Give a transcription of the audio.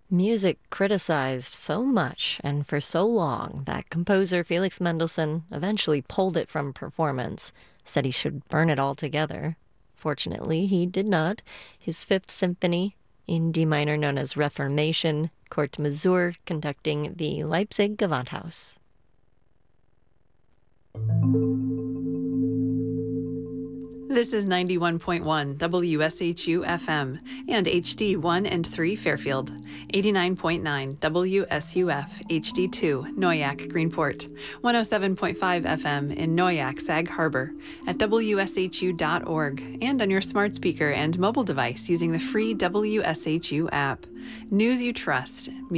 Music criticized so much and for so long that composer Felix Mendelssohn eventually pulled it from performance, said he should burn it all together. Fortunately, he did not. His Fifth Symphony, in D minor known as Reformation, Kurt Masur conducting the Leipzig Gewandhaus. This is 91.1 WSHU FM and HD1 and 3 Fairfield, 89.9 WSUF HD2 Noyak Greenport, 107.5 FM in Noyak Sag Harbor, at WSHU.org, and on your smart speaker and mobile device using the free WSHU app. News you trust.